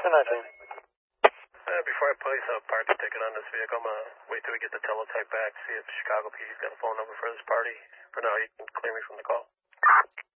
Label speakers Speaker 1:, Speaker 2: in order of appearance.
Speaker 1: Before I place a parts ticket on this vehicle, I'm going to wait till we get the teletype back, see if Chicago PD's got a phone number for this party. For now, you can clear me from the call.